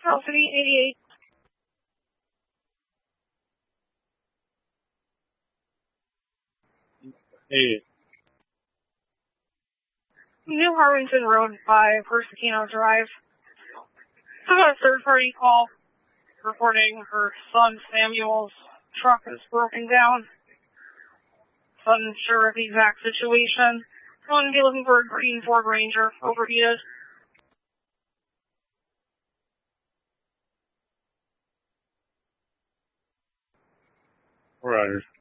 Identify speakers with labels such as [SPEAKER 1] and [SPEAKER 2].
[SPEAKER 1] City 88.
[SPEAKER 2] Hey,
[SPEAKER 1] New Harwington Road by Persicino Drive. I got a third-party call reporting her son Samuel's truck is broken down. Unsure of the exact situation. Going to be looking for a green Ford Ranger, overheated.
[SPEAKER 2] Roger.